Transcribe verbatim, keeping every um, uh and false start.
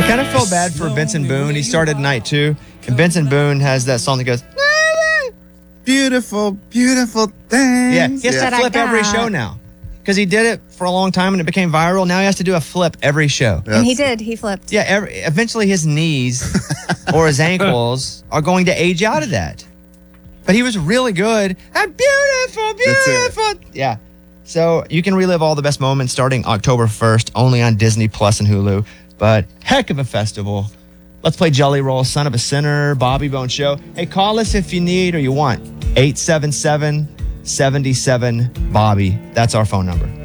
kind of felt bad for Benson Boone. He started night two, and Benson Boone has that song that goes, beautiful, beautiful things. Yeah, he has Yeah. to flip every show now because he did it for a long time and it became viral. Now he has to do a flip every show. And he did. He flipped. Yeah, every, eventually his knees or his ankles are going to age out of that. But he was really good. And beautiful, beautiful. Yeah. So you can relive all the best moments starting October first, only on Disney Plus and Hulu. But heck of a festival. Let's play Jelly Roll, Son of a Sinner, Bobby Bone Show. Hey, call us if you need or you want. eight seven seven, seven seven, Bobby. That's our phone number.